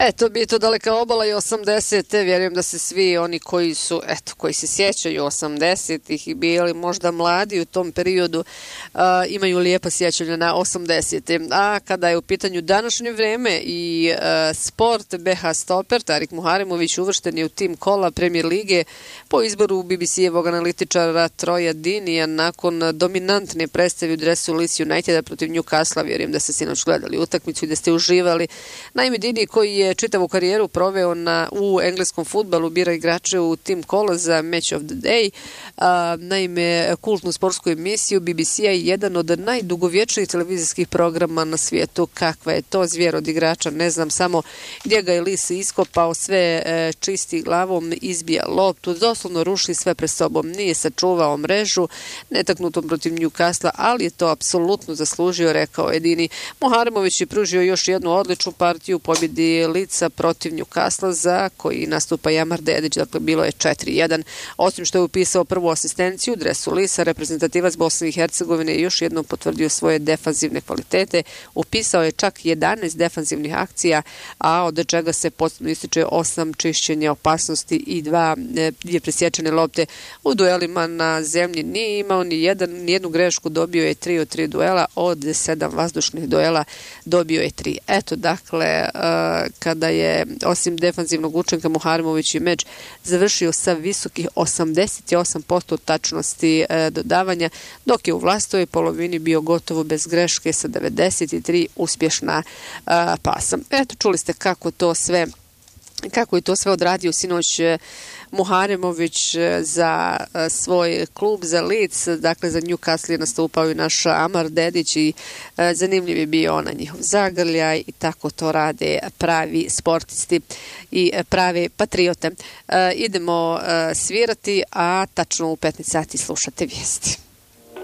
Eto, bi to daleka obala i 80. Vjerujem da se svi oni koji se sjećaju 80-ih i bili možda mladi u tom periodu, imaju lijepa sjećanja na 80. A kada je u pitanju današnje vreme i sport, BH stoper Tarik Muharemović uvršten je u tim kola Premier lige po izboru BBC-evog analitičara Troja Dinija nakon dominantne predstave u dresu Leeds Uniteda protiv Newcastle. Vjerujem da ste sinoć gledali utakmicu i da ste uživali. Naime, Dini, koji je čitavu karijeru proveo u engleskom fudbalu, bira igrače u tim kola za Match of the Day. Naime, kultnu sportsku emisiju BBC-a je jedan od najdugovječnijih televizijskih programa na svijetu. Kakva je to zvijer od igrača, ne znam, samo gdje ga je lis iskopao, sve čisti glavom, izbija loptu, doslovno ruši sve pred sobom, nije sačuvao mrežu, netaknutom protiv Newcastle, ali je to apsolutno zaslužio, rekao je Dini. Muharemović je pružio još jednu odličnu partiju u pobjedi Lica protiv Newcastle, za koji nastupa Amar Dedić, dakle bilo je 4-1. Osim što je upisao prvu asistenciju u dresu Lisa, reprezentativac Bosne i Hercegovine je još jednom potvrdio svoje defanzivne kvalitete. Upisao je čak 11 defanzivnih akcija, a od čega se posebno ističe 8 čišćenja opasnosti i dvije presječene lopte u duelima na zemlji. Nije imao ni jednu grešku, dobio je 3 od 3 duela, od 7 vazdušnih duela dobio je 3. Eto, dakle, kada je osim defanzivnog učinka Muharemović i meč završio sa visokih 88% tačnosti dodavanja, dok je u vlastoj polovini bio gotovo bez greške sa 93 uspješna pasa. Eto, čuli ste kako je to sve odradio sinoć Muharemović za svoj klub, za Leeds, dakle za Newcastle je nastupao i naš Amar Dedić i zanimljiv je bio ona njihov zagrljaj i tako to rade pravi sportisti i prave patriote. Idemo svirati, a tačno u 15 sati slušate vijesti.